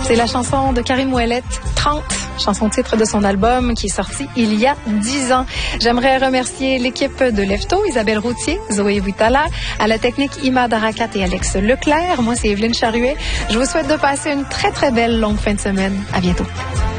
C'est la chanson de Karim Ouellet, 30, chanson-titre de son album qui est sorti il y a 10 ans. J'aimerais remercier l'équipe de Lefto, Isabelle Routier, Zoé Vuitala, à la technique Imad Arakat et Alex Leclerc. Moi, c'est Evelyne Charuet. Je vous souhaite de passer une très, très belle longue fin de semaine. À bientôt.